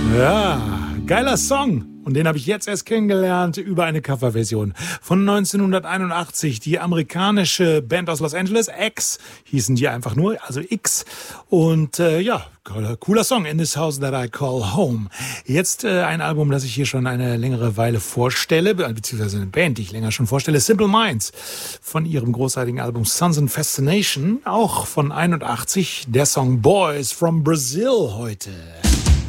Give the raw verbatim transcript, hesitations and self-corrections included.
Ja, geiler Song. Und den habe ich jetzt erst kennengelernt über eine Coverversion von neunzehnhunderteinundachtzig. Die amerikanische Band aus Los Angeles, X, hießen die einfach nur, also X. Und äh, ja, cooler Song, In This House That I Call Home. Jetzt äh, ein Album, das ich hier schon eine längere Weile vorstelle, beziehungsweise eine Band, die ich länger schon vorstelle, Simple Minds, von ihrem großartigen Album Sons and Fascination, auch von einundachtzig. Der Song Boys from Brazil heute.